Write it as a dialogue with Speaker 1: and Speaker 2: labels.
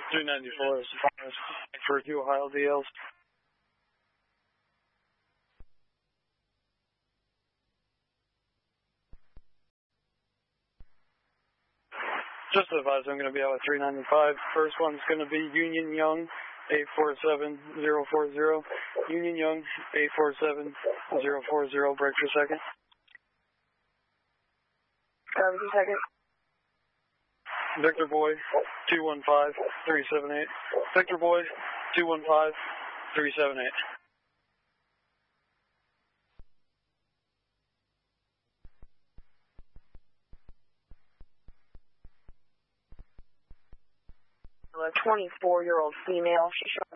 Speaker 1: 394 is for 2 Ohio DLs. Just to advise, I'm going to be out at 395. First one's going to be Union Young, 847040. Union Young, 847040. Break for a second.
Speaker 2: Cover for a second.
Speaker 1: Victor Boy, 215378. Victor Boy, 215378.
Speaker 2: A 24-year-old female. She